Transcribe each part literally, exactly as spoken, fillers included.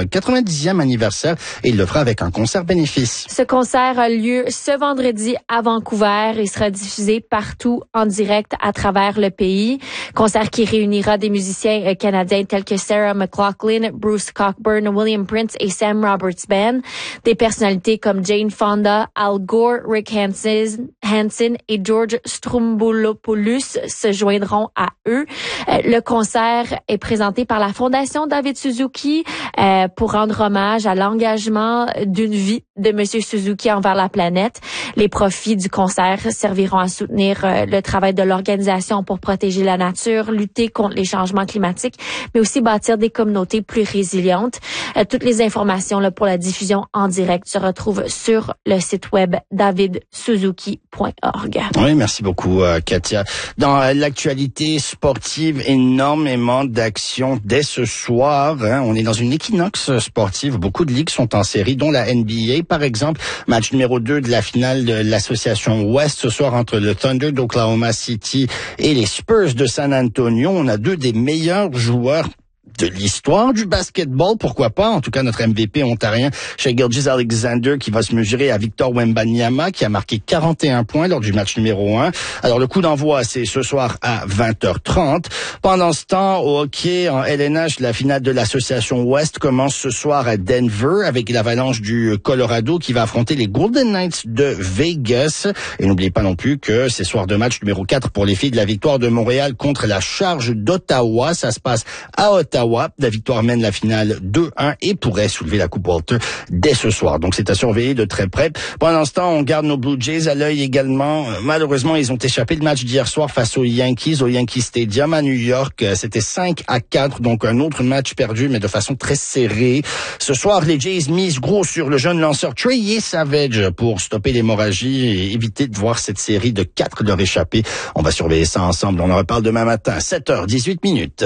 son quatre-vingt-dixième anniversaire et il le fera avec un concert bénéfice. Ce concert a lieu ce vendredi à Vancouver et sera diffusé partout en direct à travers le pays. Concert qui réunira des musiciens canadiens tels que Sarah McLachlan, Bruce Cockburn, William Prince et Sam Roberts Band. Des personnalités comme Jane Fonda, Al Gore, Rick Hansen, Hansen et George Stroumboulopoulos se joindront à eux. Le concert est présenté par la Fondation David Suzuki euh, pour rendre hommage à l'engagement d'une vie de Monsieur Suzuki envers la planète. Les profits du concert serviront à soutenir euh, le travail de l'organisation pour protéger la nature, lutter contre les changements climatiques, mais aussi bâtir des communautés plus résilientes. Euh, toutes les informations là, pour la diffusion en direct se retrouvent sur le site web david suzuki point org. Oui, merci beaucoup, euh, Katia. Dans euh, l'actualité sportive, énormément d'actions dès ce soir. Hein. On est dans une équinoxe sportive. Beaucoup de ligues sont en série, dont la N B A, par exemple. Match numéro deux de la finale de l'association Ouest ce soir entre le Thunder d'Oklahoma City et les Spurs de San Antonio. On a deux des meilleurs joueurs de l'histoire du basketball, pourquoi pas. En tout cas, notre M V P ontarien, Shai Gilgeous-Alexander, qui va se mesurer à Victor Wembanyama, qui a marqué quarante et un points lors du match numéro un. Alors, le coup d'envoi, c'est ce soir à vingt heures trente. Pendant ce temps, au hockey, en L N H, la finale de l'association Ouest commence ce soir à Denver avec l'Avalanche du Colorado qui va affronter les Golden Knights de Vegas. Et n'oubliez pas non plus que c'est soir de match numéro quatre pour les filles de la victoire de Montréal contre la Charge d'Ottawa. Ça se passe à Ottawa. La victoire mène la finale deux un et pourrait soulever la Coupe Walter dès ce soir. Donc, c'est à surveiller de très près. Pendant ce temps, on garde nos Blue Jays à l'œil également. Malheureusement, ils ont échappé le match d'hier soir face aux Yankees, au Yankee Stadium à New York. C'était cinq à quatre, donc un autre match perdu, mais de façon très serrée. Ce soir, les Jays misent gros sur le jeune lanceur Trey Savage pour stopper l'hémorragie et éviter de voir cette série de quatre leur échapper. On va surveiller ça ensemble. On en reparle demain matin, sept heures dix-huit minutes.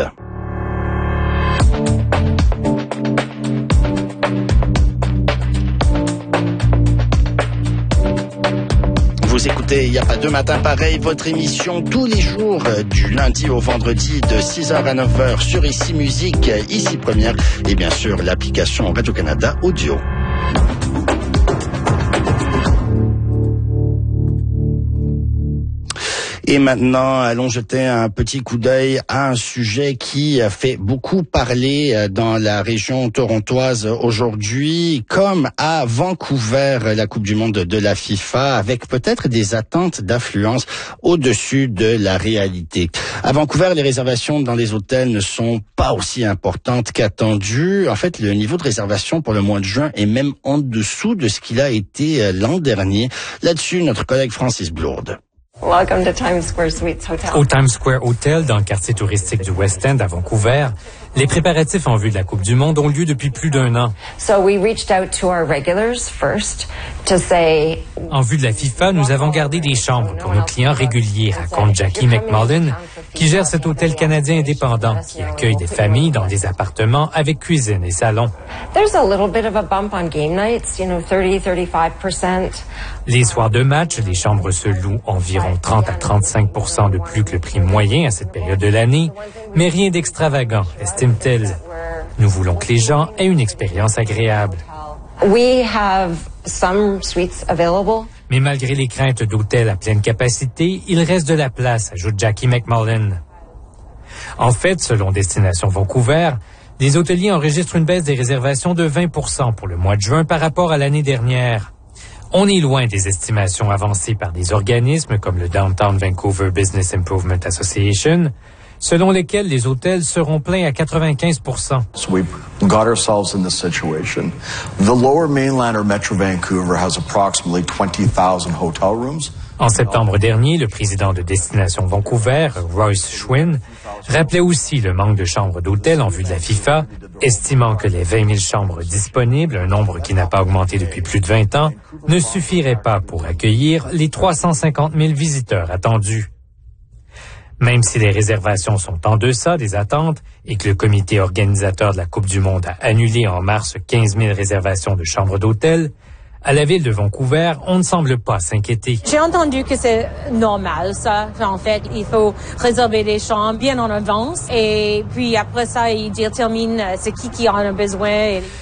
Vous écoutez Il n'y a pas deux matins pareils, votre émission tous les jours du lundi au vendredi de six heures à neuf heures sur Ici Musique, Ici Première et bien sûr l'application Radio-Canada Audio. Et maintenant, allons jeter un petit coup d'œil à un sujet qui fait beaucoup parler dans la région torontoise aujourd'hui, comme à Vancouver, la Coupe du Monde de la FIFA, avec peut-être des attentes d'affluence au-dessus de la réalité. À Vancouver, les réservations dans les hôtels ne sont pas aussi importantes qu'attendues. En fait, le niveau de réservation pour le mois de juin est même en dessous de ce qu'il a été l'an dernier. Là-dessus, notre collègue Francis Blourde. Welcome to Times Square Suites Hotel. Au Times Square Hotel, dans le quartier touristique du West End à Vancouver, les préparatifs en vue de la Coupe du Monde ont lieu depuis plus d'un an. So we reached out to our regulars first to say. En vue de la FIFA, nous avons gardé des chambres pour nos clients réguliers, raconte Jackie McMullen, qui gère cet hôtel canadien indépendant qui accueille des familles dans des appartements avec cuisine et salon. There's a little bit of a bump on game nights, you know, thirty, thirty-five percent. Les soirs de match, les chambres se louent environ trente à trente-cinq pour cent de plus que le prix moyen à cette période de l'année, mais rien d'extravagant, estime-t-elle. Nous voulons que les gens aient une expérience agréable. We have some suites available. Mais malgré les craintes d'hôtels à pleine capacité, il reste de la place, ajoute Jackie McMullen. En fait, selon Destination Vancouver, les hôteliers enregistrent une baisse des réservations de vingt pour cent pour le mois de juin par rapport à l'année dernière. On est loin des estimations avancées par des organismes comme le Downtown Vancouver Business Improvement Association, selon lesquels les hôtels seront pleins à quatre-vingt-quinze pour cent. So we've got ourselves in this situation. The Lower Mainland or Metro Vancouver has approximately twenty thousand hotel rooms. En septembre dernier, le président de Destination Vancouver, Royce Schwinn, rappelait aussi le manque de chambres d'hôtel en vue de la FIFA, estimant que les vingt mille chambres disponibles, un nombre qui n'a pas augmenté depuis plus de vingt ans, ne suffiraient pas pour accueillir les trois cent cinquante mille visiteurs attendus. Même si les réservations sont en deçà des attentes et que le comité organisateur de la Coupe du Monde a annulé en mars quinze mille réservations de chambres d'hôtel, à la ville de Vancouver, on ne semble pas s'inquiéter. J'ai entendu que c'est normal, ça. En fait, il faut réserver des chambres bien en avance et puis après ça, ils déterminent c'est qui qui en a besoin.